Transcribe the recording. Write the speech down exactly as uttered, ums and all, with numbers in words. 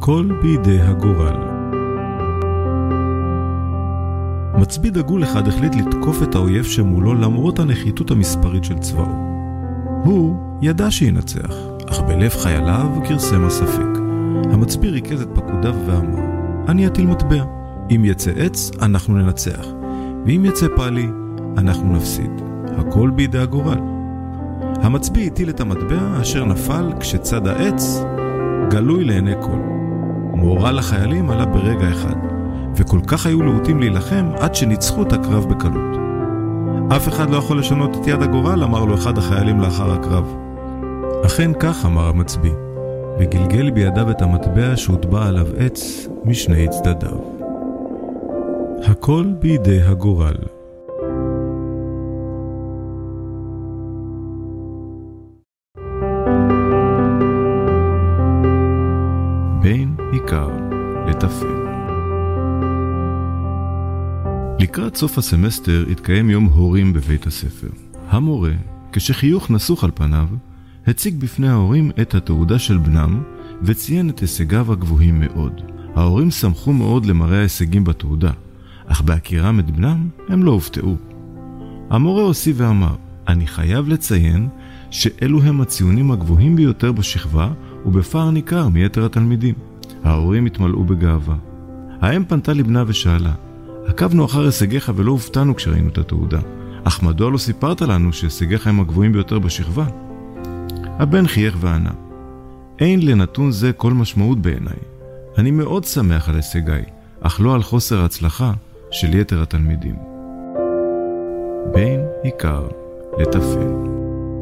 הכל בידי הגורל. מצביא דגול אחד החליט לתקוף את האויב שמולו למרות הנחיתות המספרית של צבאו. הוא ידע שינצח, אך בלב חייליו כרסם הספק. המצביא ריכז את פקודיו ואמר, אני אטיל מטבע. אם יצא עץ, אנחנו ננצח. ואם יצא פעלי, אנחנו נפסיד. הכל בידי הגורל. המצביא הטיל את המטבע אשר נפל כשצד העץ גלוי לעיני כל. מורל החיילים עלה ברגע אחד, וכל כך היו להוטים להילחם עד שניצחו את הקרב בקלות. אף אחד לא יכול לשנות את יד הגורל, אמר לו אחד החיילים לאחר הקרב. אכן כך, אמר המצביא, וגלגל בידיו את המטבע שהוטבע עליו עץ משני צדדיו. הכל בידי הגורל. בין עיקר לטפל. לקראת סוף הסמסטר התקיים יום הורים בבית הספר. המורה, כשחיוך נסוך על פניו, הציג בפני ההורים את התעודה של בנם וציין את הישגיו הגבוהים מאוד. ההורים שמחו מאוד למראה ההישגים בתעודה, אך בהכירם את בנם הם לא הופתעו. המורה הוסיף ואמר, אני חייב לציין שאלו הם הציונים הגבוהים ביותר בשכבה ובפער ניכר מיתר התלמידים. ההורים התמלאו בגאווה. האם פנתה לבנה ושאלה, עקבנו אחר הישגיך ולא הופתענו כשראינו את התעודה, אך מדוע לא סיפרת לנו שהישגיך הם הגבוהים ביותר בשכבה? הבן חייך וענה, אין לנתון זה כל משמעות בעיניי. אני מאוד שמח על הישגיי, אך לא על חוסר ההצלחה של יתר התלמידים. בין עיקר לטפל.